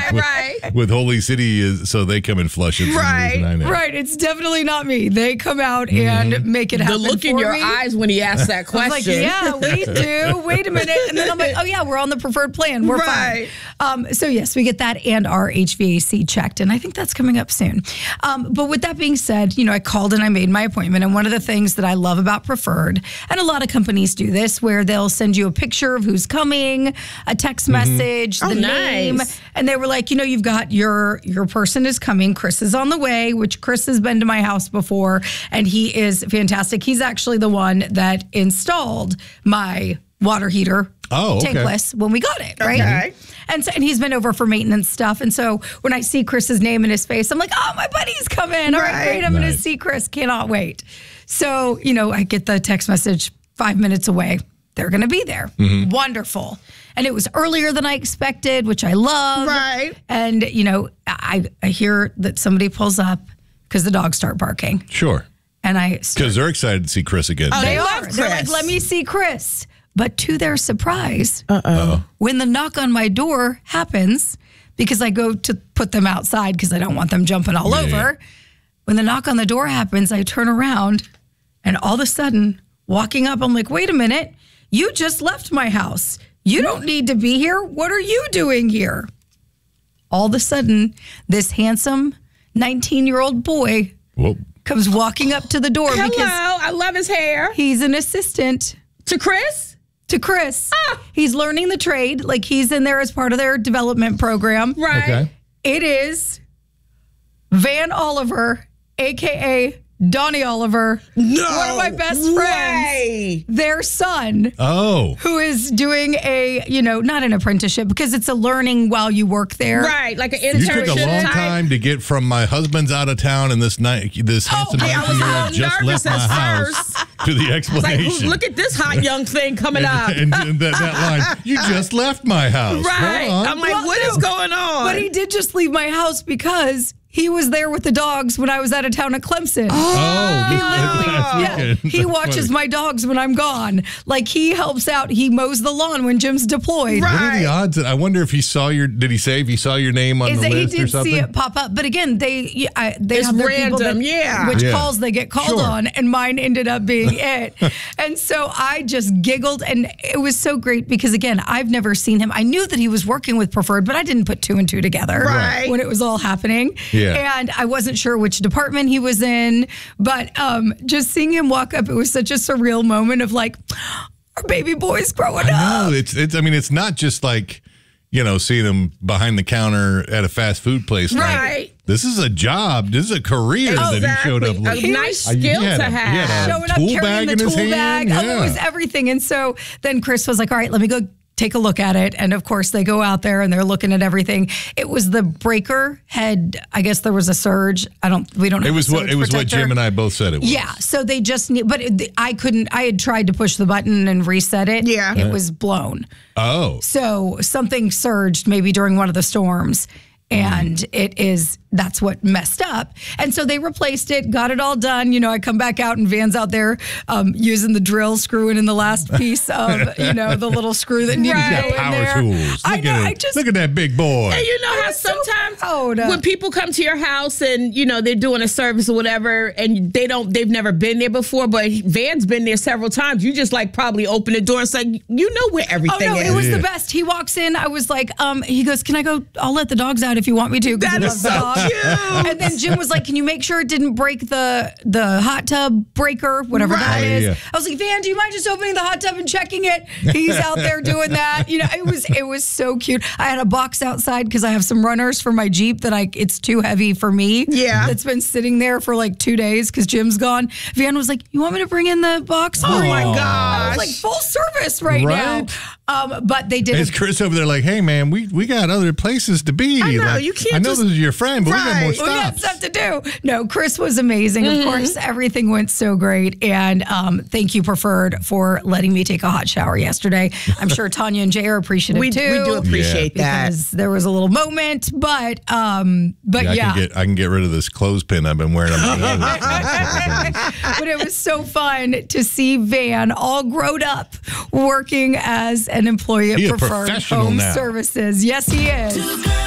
Right. With Holy City, so they come and flush it. Right. It's definitely not me. They come out and make it happen. The look in your eyes when he asked that question. I was like, yeah, we do. Wait a minute. And then I'm like, oh, yeah, we're on the preferred plan. We're fine. So, yes, we get that and our HVAC checked. And I think that's coming up soon. But with that being said, I called and I made my appointment. And one of the things that I love about Preferred, and a lot of companies do this, where they'll send you a picture of who's coming, a text message, the name. And they were like, you've got your person is coming. Chris is on the way, which Chris has been to my house before. And he is fantastic. He's actually the one that installed my water heater tankless when we got it, right? Okay. And he's been over for maintenance stuff. And so when I see Chris's name in his face, I'm like, oh, my buddy's coming. All right, great. I'm going to see Chris. Cannot wait. So, I get the text message 5 minutes away. They're going to be there. Wonderful. And it was earlier than I expected, which I love. Right. And, I hear that somebody pulls up because the dogs start barking. Sure. And because they're excited to see Chris again. Oh, they are. They're like, let me see Chris. But to their surprise, when the knock on my door happens, because I go to put them outside because I don't want them jumping all over. When the knock on the door happens, I turn around and all of a sudden, walking up, I'm like, wait a minute. You just left my house. You don't need to be here. What are you doing here? All of a sudden, this handsome 19-year-old boy comes walking up to the door. Hello, because I love his hair. He's an assistant. To Chris? To Chris. He's learning the trade. Like, he's in there as part of their development program. Right. Okay. It is Van Oliver, a.k.a. Donnie Oliver, one of my best friends, their son, who is doing a, not an apprenticeship because it's a learning while you work there. Right, like an internship. You took a long time to get from my husband's out of town and this handsome 19-year-old just left my house to the explanation. Like, look at this hot young thing coming up. And that line, you just left my house. Right. I'm like, what is going on? But he did just leave my house because he was there with the dogs when I was out of town at Clemson. He watches my dogs when I'm gone. Like, he helps out. He mows the lawn when Jim's deployed. What are the odds? I wonder if he saw did he say if he saw your name on the list or something? He did see it pop up. But again, they have their random, people which calls they get called on, and mine ended up being it. And so I just giggled, and it was so great because, again, I've never seen him. I knew that he was working with Preferred, but I didn't put two and two together when it was all happening. And I wasn't sure which department he was in, but just seeing him walk up, it was such a surreal moment of like, our baby boy's growing up. It's not just like, seeing him behind the counter at a fast food place. Right. Like, this is a job. This is a career that he showed up with. A nice skill to have. Showing up, carrying the tool bag. It was everything. And so then Chris was like, all right, let me go take a look at it. And of course they go out there and they're looking at everything. It was the breaker I guess there was a surge. We don't know. It was what Jim and I both said it was. Yeah. So they just I had tried to push the button and reset it. Yeah. It was blown. Oh. So something surged maybe during one of the storms. And that's what messed up. And so they replaced it, got it all done. I come back out and Van's out there using the drill, screwing in the last piece of, the little screw that needed to go in power there. Tools. Look at that big boy. And you know how sometimes when people come to your house and, they're doing a service or whatever and they've never been there before, but Van's been there several times. You just probably open the door and say, where everything is. It was the best. He walks in. I was like, he goes, can I go? I'll let the dogs out if you want me to. That is so cute. And then Jim was like, can you make sure it didn't break the hot tub breaker, whatever that is? Yeah. I was like, Van, do you mind just opening the hot tub and checking it? He's out there doing that. It was so cute. I had a box outside because I have some runners for my Jeep that it's too heavy for me. Yeah. That's been sitting there for 2 days because Jim's gone. Van was like, you want me to bring in the box? Oh my gosh. I was like, full service right now. But they did. Is Chris over there like, hey man, we got other places to be. I know, you can't. I know this is your friend, but we got more stops. We got stuff to do. No, Chris was amazing. Of course, everything went so great. And thank you, Preferred, for letting me take a hot shower yesterday. I'm sure Tanya and Jay are appreciative too. We do appreciate that. Because there was a little moment, but I can get rid of this clothespin I've been wearing. But it was so fun to see Van all grown up working as an employee at Preferred Home Services. Yes, he is.